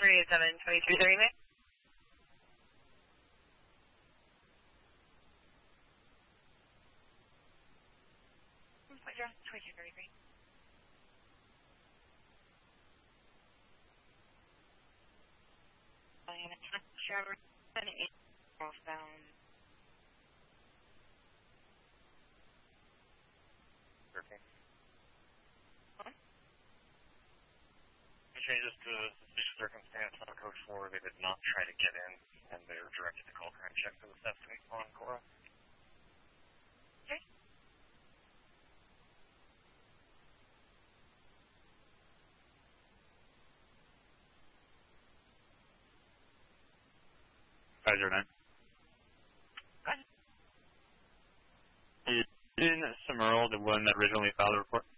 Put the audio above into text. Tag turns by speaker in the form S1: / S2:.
S1: 3723 ma'am. What's your 2233? Trevor, 8 northbound.
S2: Perfect.
S1: What?
S2: Changes to suspicious circumstance on Code 4. They did not try to get in, and they were directed to call crime check for the theft on Cora.
S1: Okay.
S3: How's your name?
S1: Good.
S3: In Summerall, the one that originally filed the report?